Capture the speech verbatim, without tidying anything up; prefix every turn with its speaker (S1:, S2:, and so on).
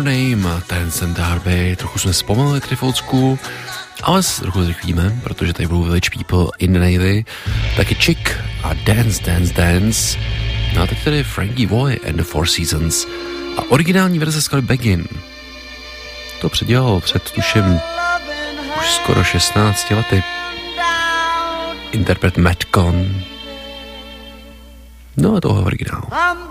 S1: Name, Dance and Darby, trochu jsme zpomalili k Trifoucku, ale trochu zrychlíme, protože tady budou Village People in the Navy, taky Chick a Dance, Dance, Dance. No a teď tady Frankie Boy and the Four Seasons a originální verze skladby Begin. To předělal před tuším už skoro šestnácti lety interpret Matt Conn. No a tohle originál.